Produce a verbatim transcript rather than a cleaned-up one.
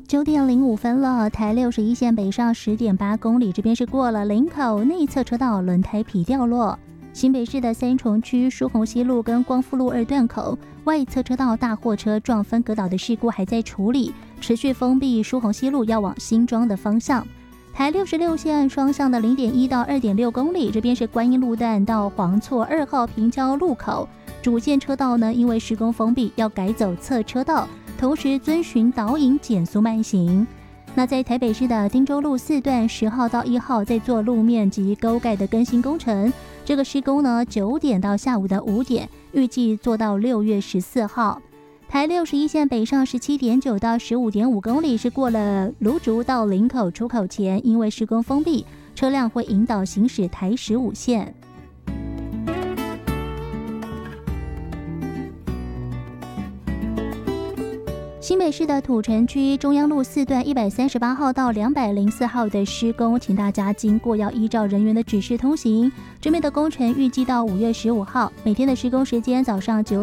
九点零五分了，台六十一线北上十点八公里，这边是过了林口内侧车道轮胎皮掉落。新北市的三重区疏洪西路跟光复路二段口外侧车道大货车撞分隔岛的事故还在处理，持续封闭疏洪西路要往新庄的方向。台六十六线双向的 零点一到二点六公里，这边是观音路段到黄厝二号平交路口，主线车道呢因为施工封闭要改走侧车道，同时遵循导引减速慢行。那在台北市的汀州路四段十号到一号在做路面及沟盖的更新工程，这个施工呢九点到下午的五点，预计做到六月十四号。台六十一线北上十七点九到十五点五公里，是过了芦竹到林口出口前，因为施工封闭，车辆会引导行驶台十五线。新北市的土城区中央路四段一百三十八号到两百零四号的施工，请大家经过要依照人员的指示通行。这边的工程预计到五月十五号，每天的施工时间早上九